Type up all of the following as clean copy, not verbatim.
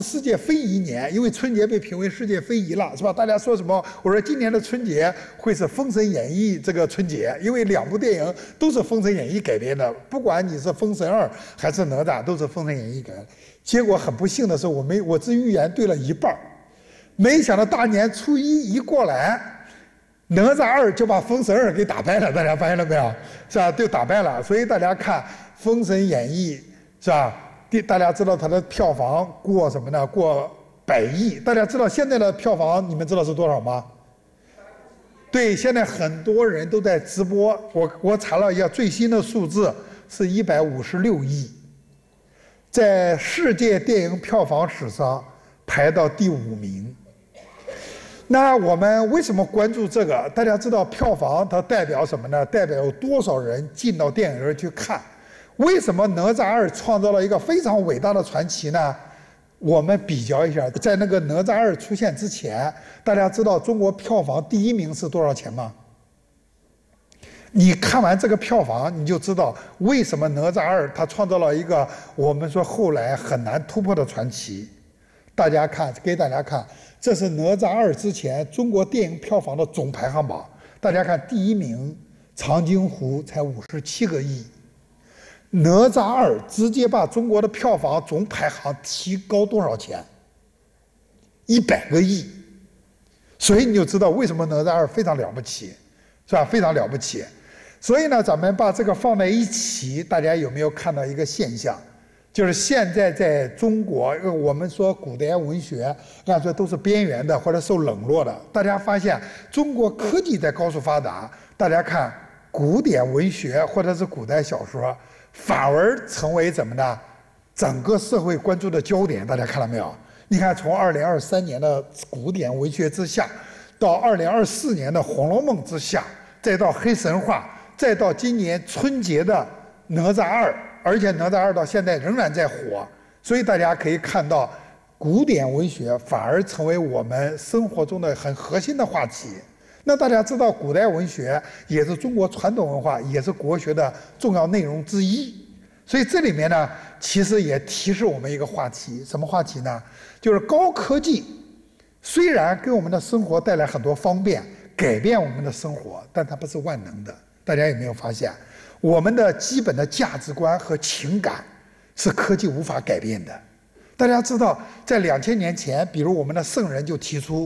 世界非遗年，因为春节被评为世界非遗了，是吧？大家说什么？我说今年的春节会是《封神演义》这个春节，因为2部电影都是《封神演义》改编的，不管你是《封神2》还是哪吒，都是《封神演义》改的。结果很不幸的是，我这预言对了一半，没想到大年初一过来，哪吒2就把《封神2》给打败了，大家发现了没有？是吧？就打败了。所以大家看《封神演义》，是吧？大家知道它的票房过什么呢？过100亿。大家知道现在的票房，你们知道是多少吗？对，现在很多人都在直播。我查了一下最新的数字是156亿，在世界电影票房史上排到第5名。那我们为什么关注这个？大家知道票房它代表什么呢？代表有多少人进到电影院去看。为什么哪吒2创造了一个非常伟大的传奇呢？我们比较一下，在那个哪吒2出现之前，大家知道中国票房第1名是多少钱吗？你看完这个票房，你就知道为什么哪吒2它创造了一个我们说后来很难突破的传奇。大家看，给大家看，这是哪吒2之前中国电影票房的总排行榜。大家看，第1名长津湖才57个亿。哪吒2直接把中国的票房总排行提高多少钱？100个亿。所以你就知道为什么哪吒2非常了不起，是吧？非常了不起。所以呢，咱们把这个放在一起，大家有没有看到一个现象？就是现在在中国，我们说古代文学，按说都是边缘的或者受冷落的。大家发现中国科技在高速发达，大家看古典文学或者是古代小说，反而成为怎么呢？整个社会关注的焦点。大家看到没有？你看，从2023年的古典文学之下，到2024年的《红楼梦》之下，再到黑神话，再到今年春节的哪吒2，而且哪吒2到现在仍然在火。所以大家可以看到，古典文学反而成为我们生活中的很核心的话题。那大家知道，古代文学也是中国传统文化，也是国学的重要内容之一。所以这里面呢，其实也提示我们一个话题，什么话题呢？就是高科技虽然给我们的生活带来很多方便，改变我们的生活，但它不是万能的。大家有没有发现，我们的基本的价值观和情感是科技无法改变的？大家知道，在2000年前，比如我们的圣人就提出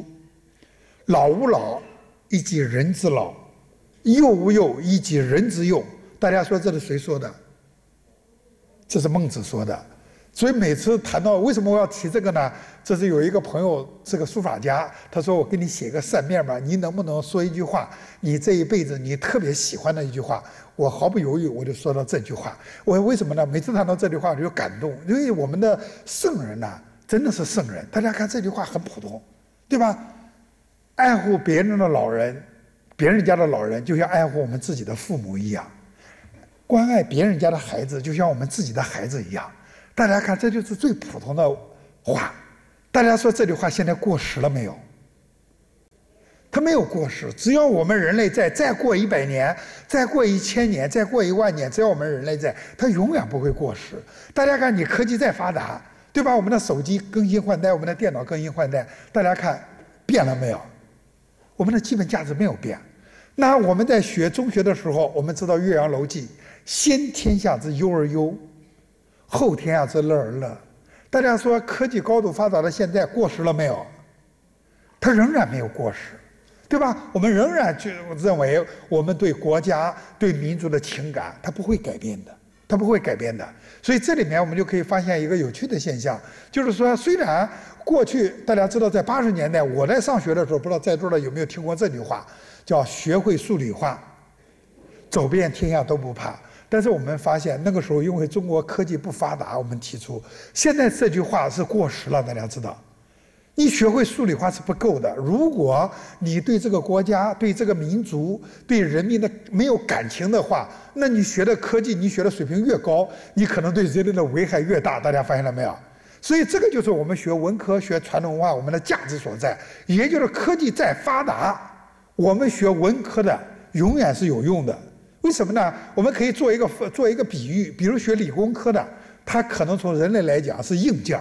“老吾老以及人之老，幼吾幼以及人之幼”。大家说这是谁说的？这是孟子说的。所以每次谈到为什么我要提这个呢？这是有一个朋友是个书法家，他说我给你写个扇面吧，你能不能说一句话，你这一辈子你特别喜欢的一句话？我毫不犹豫我就说到这句话。我为什么呢？每次谈到这句话我就感动，因为我们的圣人呢，真的是圣人。大家看这句话很普通，对吧？爱护别人的老人，别人家的老人就像爱护我们自己的父母一样，关爱别人家的孩子就像我们自己的孩子一样。大家看，这就是最普通的话。大家说这句话现在过时了没有？它没有过时，只要我们人类在，再过100年，再过1000年，再过1万年，只要我们人类在，它永远不会过时。大家看，你科技再发达，对吧？我们的手机更新换代，我们的电脑更新换代，大家看变了没有？我们的基本价值没有变。那我们在学中学的时候，我们知道《岳阳楼记》，先天下之忧而忧，后天下之乐而乐。大家说科技高度发达的现在过时了没有？它仍然没有过时，对吧？我们仍然就认为我们对国家、对民族的情感，它不会改变的，它不会改变的。所以这里面我们就可以发现一个有趣的现象，就是说，虽然过去大家知道，在80年代我在上学的时候，不知道在座的有没有听过这句话，叫“学会数理化，走遍天下都不怕”。但是我们发现那个时候因为中国科技不发达，我们提出现在这句话是过时了。大家知道，你学会数理化是不够的。如果你对这个国家、对这个民族、对人民的没有感情的话，那你学的科技，你学的水平越高，你可能对人类的危害越大。大家发现了没有？所以这个就是我们学文科、学传统文化我们的价值所在。也就是科技再发达，我们学文科的永远是有用的。为什么呢？我们可以做一个比喻，比如学理工科的，它可能从人类来讲是硬件，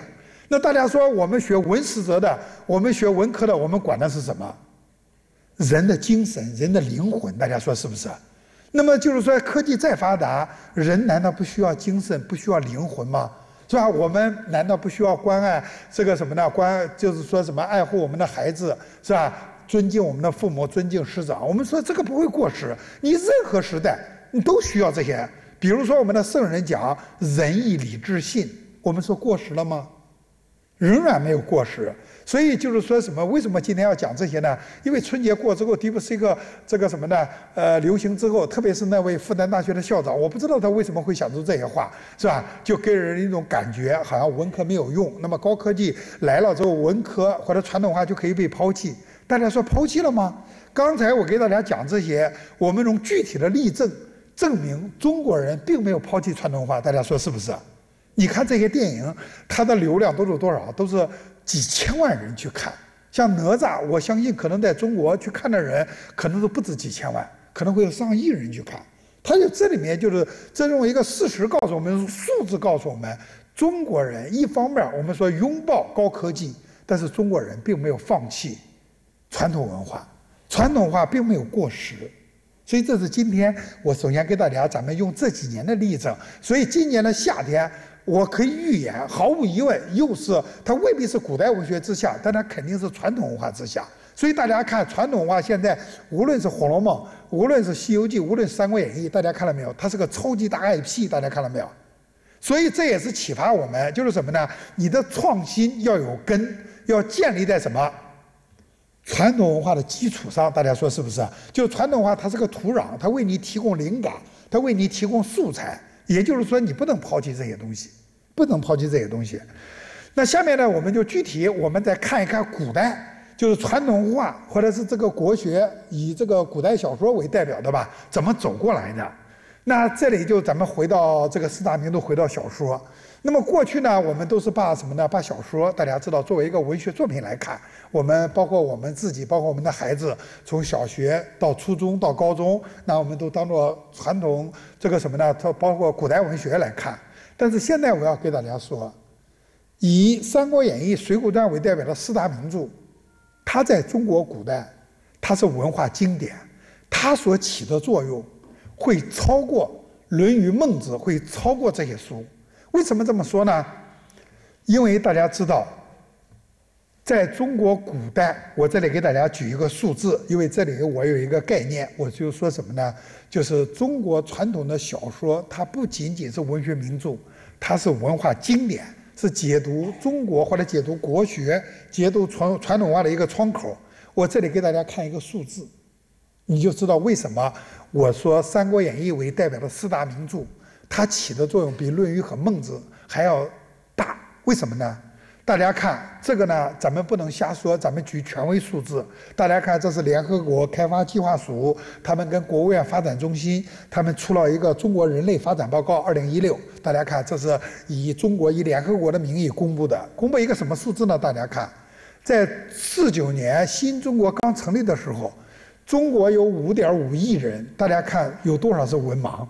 那大家说，我们学文史哲的，我们学文科的，我们管的是什么？人的精神，人的灵魂，大家说是不是？那么就是说，科技再发达，人难道不需要精神，不需要灵魂吗？是吧？我们难道不需要关爱这个什么呢？就是说什么爱护我们的孩子，是吧？尊敬我们的父母，尊敬师长。我们说这个不会过时，你任何时代你都需要这些。比如说我们的圣人讲仁义礼智信，我们说过时了吗？仍然没有过时。所以就是说什么？为什么今天要讲这些呢？因为春节过之后，第是一个这个什么呢？流行之后，特别是那位复旦大学的校长，我不知道他为什么会想出这些话，是吧？就给人一种感觉，好像文科没有用，那么高科技来了之后，文科或者传统文化就可以被抛弃。大家说抛弃了吗？刚才我给大家讲这些，我们用具体的例证证明中国人并没有抛弃传统文化。大家说是不是？你看这些电影，它的流量都是多少？都是几千万人去看。像哪吒，我相信可能在中国去看的人可能都不止几千万，可能会有上亿人去看。它就这里面就是这种一个事实告诉我们，数字告诉我们，中国人一方面我们说拥抱高科技，但是中国人并没有放弃传统文化，传统文化并没有过时。所以这是今天我首先给大家咱们用这几年的例证。所以今年的夏天，我可以预言，毫无疑问，又是它未必是古代文学之下，但它肯定是传统文化之下。所以大家看传统文化现在，无论是《红楼梦》，无论是《西游记》，无论是《三国演义》，大家看了没有？它是个超级大 IP， 大家看了没有？所以这也是启发我们，就是什么呢？你的创新要有根，要建立在什么？传统文化的基础上。大家说是不是？就传统文化它是个土壤，它为你提供灵感，它为你提供素材。也就是说，你不能抛弃这些东西，不能抛弃这些东西。那下面呢，我们就具体我们再看一看古代，就是传统文化或者是这个国学以这个古代小说为代表的吧，怎么走过来的。那这里就咱们回到这个四大名著，回到小说。那么过去呢，我们都是把什么呢？把小说，大家知道，作为一个文学作品来看。我们包括我们自己，包括我们的孩子，从小学到初中到高中，那我们都当做传统这个什么呢？它包括古代文学来看。但是现在我要给大家说，以《三国演义》《水浒传》为代表的四大名著，它在中国古代，它是文化经典，它所起的作用会超过《论语》《孟子》，会超过这些书。为什么这么说呢？因为大家知道，在中国古代，我这里给大家举一个数字，因为这里我有一个概念，我就说什么呢？就是中国传统的小说，它不仅仅是文学名著，它是文化经典，是解读中国或者解读国学、解读传统文化的一个窗口。我这里给大家看一个数字，你就知道为什么我说《三国演义》为代表的四大名著，它起的作用比《论语》和《孟子》还要大。为什么呢？大家看这个呢，咱们不能瞎说，咱们举权威数字。大家看，这是联合国开发计划署，他们跟国务院发展中心，他们出了一个《中国人类发展报告2016》。大家看，这是以中国以联合国的名义公布的，公布一个什么数字呢？大家看，在49年新中国刚成立的时候，中国有5.5亿人，大家看有多少是文盲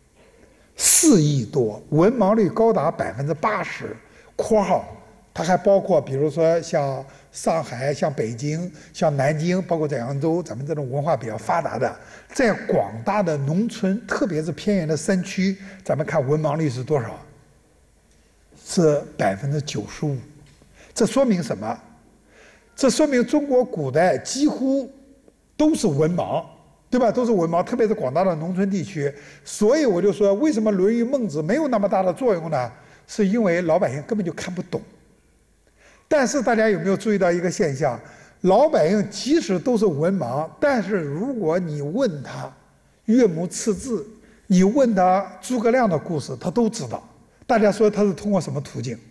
？4亿多，文盲率高达80%。括号。它还包括，比如说像上海、像北京、像南京，包括在扬州，咱们这种文化比较发达的，在广大的农村，特别是偏远的山区，咱们看文盲率是多少？是95%。这说明什么？这说明中国古代几乎都是文盲，对吧？都是文盲，特别是广大的农村地区。所以我就说，为什么《论语》《孟子》没有那么大的作用呢？是因为老百姓根本就看不懂。但是大家有没有注意到一个现象？老百姓即使都是文盲，但是如果你问他岳母刺字，你问他诸葛亮的故事，他都知道。大家说他是通过什么途径？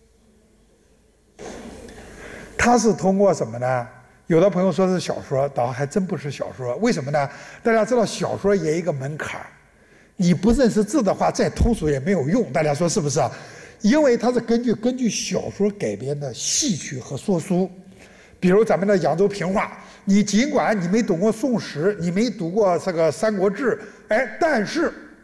他是通过什么呢？有的朋友说是小说，倒还真不是小说。为什么呢？大家知道小说也有一个门槛，你不认识字的话，再通俗也没有用。大家说是不是？因为它是根据小说改编的戏曲和说书，比如咱们的扬州评话，你尽管你没读过宋史，你没读过这个《三国志》，哎，但是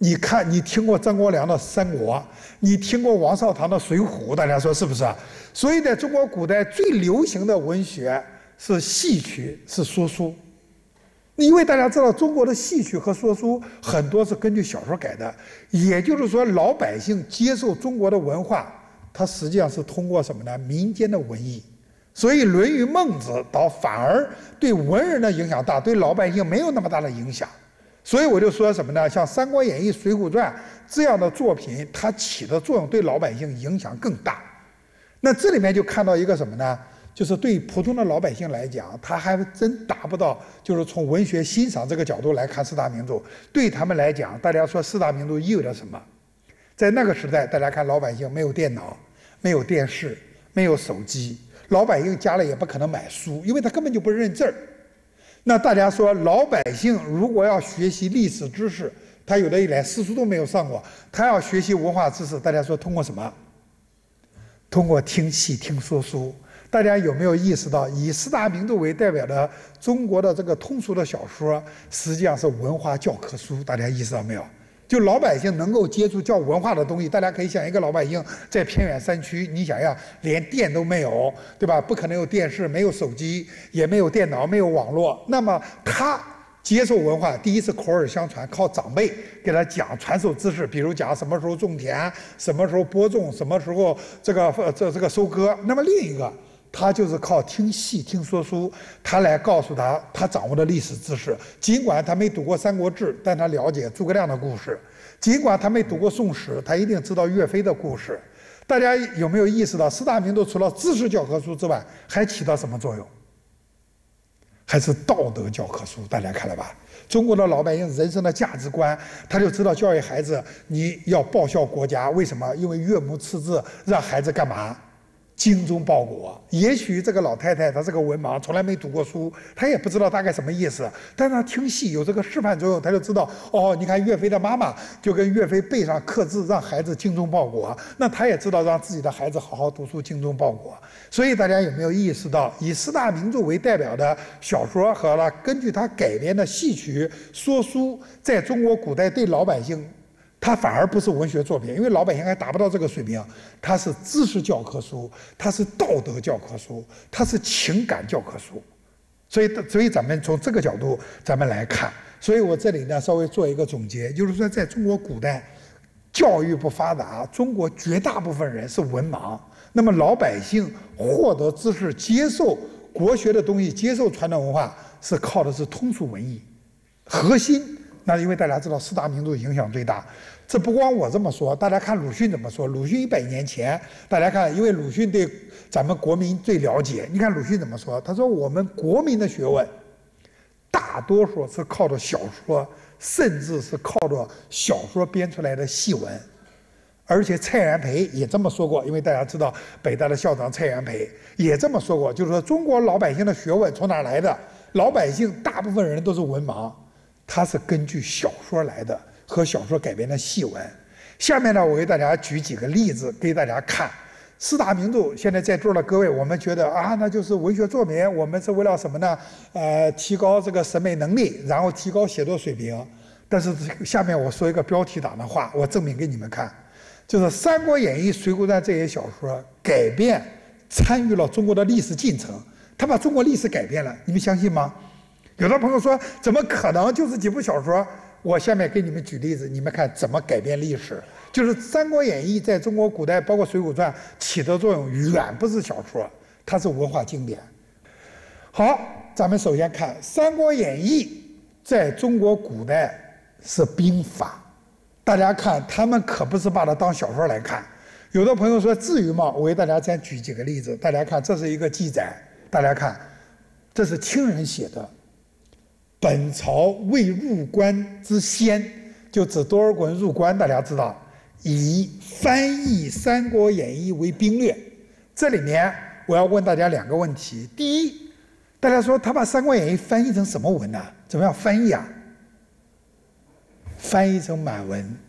你看，你听过张国良的《三国》，你听过王绍堂的《水浒》，大家说是不是？所以在中国古代最流行的文学是戏曲，是说书。因为大家知道，中国的戏曲和说书很多是根据小说改的，也就是说，老百姓接受中国的文化，它实际上是通过什么呢？民间的文艺。所以《论语》《孟子》倒反而对文人的影响大，对老百姓没有那么大的影响。所以我就说什么呢？像《三国演义》《水浒传》这样的作品，它起的作用对老百姓影响更大。那这里面就看到一个什么呢？就是对普通的老百姓来讲，他还真达不到，就是从文学欣赏这个角度来看四大名著。对他们来讲，大家说四大名著意味着什么？在那个时代，大家看老百姓没有电脑，没有电视，没有手机，老百姓家里也不可能买书，因为他根本就不认字儿。那大家说，老百姓如果要学习历史知识，他有的连私塾都没有上过，他要学习文化知识，大家说通过什么？通过听戏、听说书。大家有没有意识到，以四大名著为代表的中国的这个通俗的小说，实际上是文化教科书？大家意识到没有？就老百姓能够接触叫文化的东西，大家可以想，一个老百姓在偏远山区，你想想，连电都没有，对吧？不可能有电视，没有手机，也没有电脑，没有网络。那么他接受文化，第一是口耳相传，靠长辈给他讲传授知识，比如讲什么时候种田，什么时候播种，什么时候这个收割。那么另一个，他就是靠听戏、听说书，他来告诉他掌握的历史知识。尽管他没读过《三国志》，但他了解诸葛亮的故事；尽管他没读过《宋史》，他一定知道岳飞的故事。大家有没有意识到，四大名著除了知识教科书之外，还起到什么作用？还是道德教科书。大家看了吧？中国的老百姓人生的价值观，他就知道教育孩子，你要报效国家。为什么？因为岳母刺字，让孩子干嘛？精忠报国。也许这个老太太她是个文盲，从来没读过书，她也不知道大概什么意思，但是她听戏有这个示范作用，她就知道哦，你看岳飞的妈妈就跟岳飞背上刻字，让孩子精忠报国，那她也知道让自己的孩子好好读书，精忠报国。所以大家有没有意识到，以四大名著为代表的小说和根据它改编的戏曲、说书，在中国古代对老百姓，它反而不是文学作品，因为老百姓还达不到这个水平。它是知识教科书，它是道德教科书，它是情感教科书。所以咱们从这个角度咱们来看，所以我这里呢稍微做一个总结，就是说在中国古代，教育不发达，中国绝大部分人是文盲。那么老百姓获得知识、接受国学的东西、接受传统文化，是靠的是通俗文艺。核心，那因为大家知道四大名著影响最大，这不光我这么说，大家看鲁迅怎么说。鲁迅100年前，大家看，因为鲁迅对咱们国民最了解，你看鲁迅怎么说？他说我们国民的学问，大多数是靠着小说，甚至是靠着小说编出来的戏文。而且蔡元培也这么说过，因为大家知道北大的校长蔡元培也这么说过，就是说中国老百姓的学问从哪来的？老百姓大部分人都是文盲，他是根据小说来的，和小说改编的戏文。下面呢，我给大家举几个例子给大家看。四大名著，现在在座的各位，我们觉得啊，那就是文学作品，我们是为了什么呢？提高这个审美能力，然后提高写作水平。但是下面我说一个标题党的话，我证明给你们看。就是《三国演义》《水浒传》这些小说改变参与了中国的历史进程，他把中国历史改变了，你们相信吗？有的朋友说怎么可能，就是几部小说。我下面给你们举例子，你们看怎么改变历史。就是《三国演义》在中国古代包括《水浒传》起的作用远不是小说，它是文化经典。好，咱们首先看《三国演义》在中国古代是兵法。大家看，他们可不是把它当小说来看。有的朋友说至于吗？我给大家再举几个例子。大家看，这是一个记载，大家看，这是清人写的。本朝未入关之先，就指多尔衮入关，大家知道，以翻译《三国演义》为兵略。这里面我要问大家2个问题：第一，大家说他把《三国演义》翻译成什么文呢？怎么样翻译啊？翻译成满文。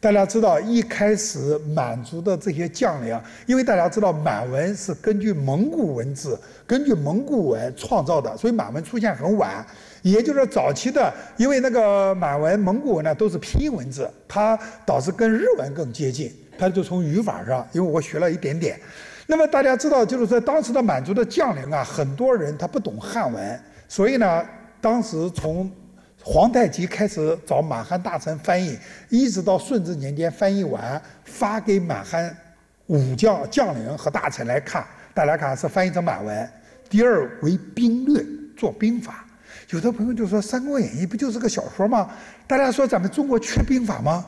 大家知道，一开始满族的这些将领，因为大家知道满文是根据蒙古文字、根据蒙古文创造的，所以满文出现很晚。也就是早期的，因为那个满文、蒙古文呢都是拼音文字，它导致跟日文更接近。它就从语法上，因为我学了一点点。那么大家知道，就是在当时的满族的将领啊，很多人他不懂汉文，所以呢，当时从皇太极开始找满汉大臣翻译，一直到顺治年间翻译完，发给满汉武将将领和大臣来看，大家看是翻译成满文。第二为兵略，做兵法。有的朋友就说《三国演义》不就是个小说吗？大家说咱们中国缺兵法吗？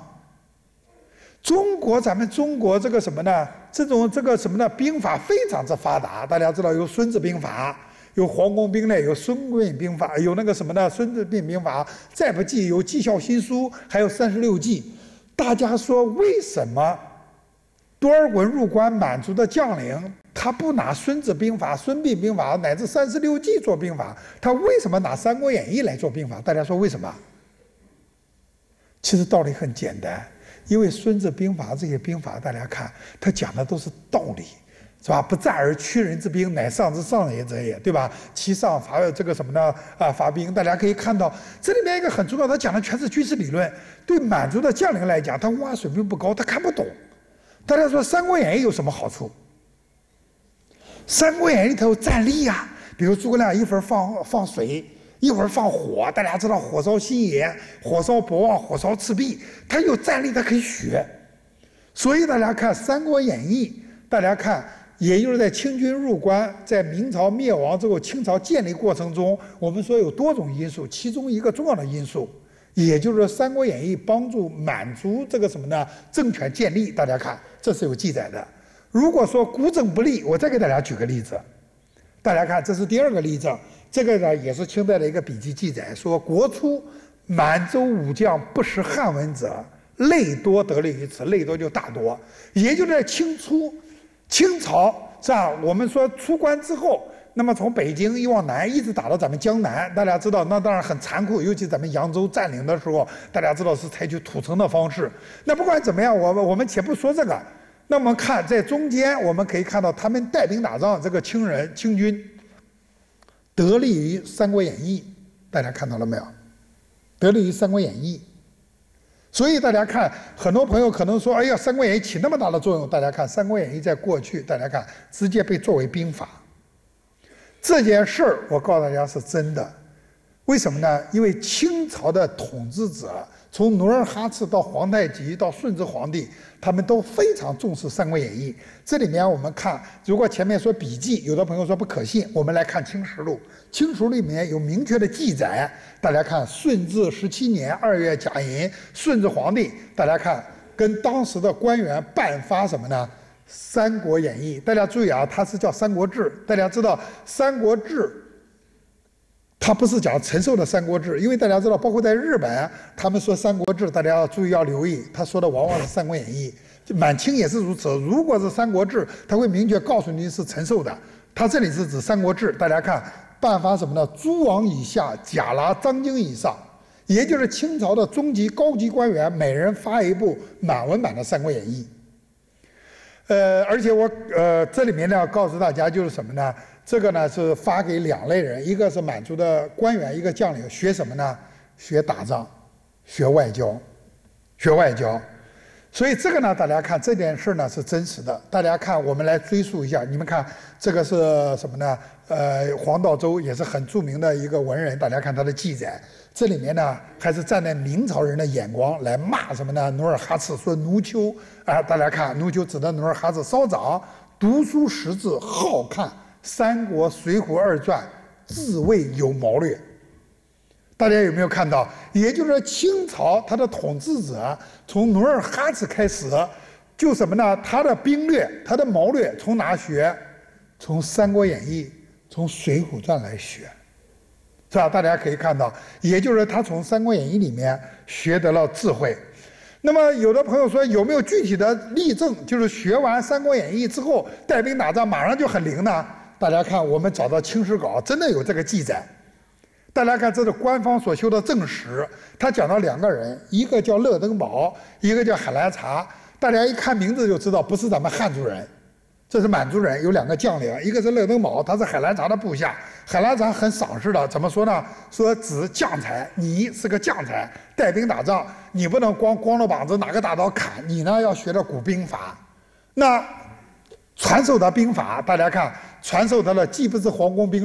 咱们中国这个什么呢？这个什么呢？兵法非常之发达。大家知道有《孙子兵法》，有《皇宫兵略》，有《孙膑兵法》，有那个什么呢？《孙子兵法》，再不济有《纪效新书》，还有36计。大家说为什么多尔衮入关满族的将领，他不拿《孙子兵法》、《孙膑兵法》乃至36计做兵法，他为什么拿《三国演义》来做兵法？大家说为什么？其实道理很简单。因为《孙子兵法》这些兵法，大家看，他讲的都是道理，是吧？不战而屈人之兵，乃上之上也者也，对吧？其上伐这个什么呢？伐兵。大家可以看到，这里面一个很重要，他讲的全是军事理论。对满族的将领来讲，他文化水平不高，他看不懂。大家说《三国演义》有什么好处？《三国演义》里头有战例啊，比如诸葛亮一会儿放水。一会儿放火，大家知道火烧新野、火烧博望、火烧赤壁，他有战例，他可以学。所以大家看《三国演义》，大家看，也就是在清军入关，在明朝灭亡之后，清朝建立过程中，我们说有多种因素，其中一个重要的因素，也就是《三国演义》帮助满族这个什么呢政权建立。大家看，这是有记载的。如果说孤证不立，我再给大家举个例子，大家看，这是第二个例证。这个呢也是清代的一个笔记记载，说国初满洲武将不识汉文者，累多得利于此。累多就大多，也就在清朝是吧？我们说出关之后，那么从北京一往南，一直打到咱们江南。大家知道，那当然很残酷，尤其咱们扬州占领的时候，大家知道是采取屠城的方式。那不管怎么样，我们且不说这个。那么看在中间，我们可以看到他们带兵打仗，这个清军。得利于《三国演义》，大家看到了没有？得利于《三国演义》，所以大家看，很多朋友可能说：“哎呀，《三国演义》起那么大的作用。”大家看，《三国演义》在过去，大家看直接被作为兵法。这件事儿，我告诉大家是真的。为什么呢？因为清朝的统治者，从努尔哈赤到皇太极到顺治皇帝，他们都非常重视《三国演义》。这里面我们看，如果前面说笔记，有的朋友说不可信，我们来看《清实录》。《清实录》里面有明确的记载。大家看，顺治17年2月甲寅，顺治皇帝，大家看跟当时的官员颁发什么呢？《三国演义》。大家注意啊，它是叫《三国志》。大家知道，《三国志》。他不是讲陈寿的《三国志》，因为大家知道，包括在日本，他们说《三国志》，大家要注意要留意，他说的往往是《三国演义》。满清也是如此，如果是《三国志》，他会明确告诉您是陈寿的。他这里是指《三国志》，大家看，颁发什么呢？诸王以下，甲喇章京以上，也就是清朝的中级、高级官员，每人发一部满文版的《三国演义》。而且我这里面呢要告诉大家就是什么呢？这个呢是发给2类人，一个是满族的官员，一个将领，学什么呢？学打仗，学外交，学外交。所以这个呢，大家看这件事呢是真实的。大家看，我们来追溯一下，你们看这个是什么呢？黄道周也是很著名的一个文人，大家看他的记载，这里面呢还是站在明朝人的眼光来骂什么呢？努尔哈赤说奴丘啊，大家看奴丘指的努尔哈赤稍长，读书识字，好看。三国、水浒二传，自谓有谋略。大家有没有看到？也就是说，清朝他的统治者从努尔哈赤开始，就什么呢？他的兵略、他的谋略从哪学？从《三国演义》、从《水浒传》来学，是吧？大家可以看到，也就是他从《三国演义》里面学得了智慧。那么，有的朋友说，有没有具体的例证？就是学完《三国演义》之后，带兵打仗马上就很灵呢？大家看，我们找到《清史稿》，真的有这个记载。 大家看，这是官方所修的正史，他讲到2个人，一个叫乐登堡，一个叫海兰察。大家一看名字就知道不是咱们汉族人，这是满族人，有2个将领，一个是乐登堡，他是海兰察的部下。海兰察很赏识的，怎么说呢？说指将才，你是个将才，带兵打仗，你不能光着膀子拿个大刀砍，你呢要学点古兵法。那传授他兵法，大家看，传授他的既不是皇宫兵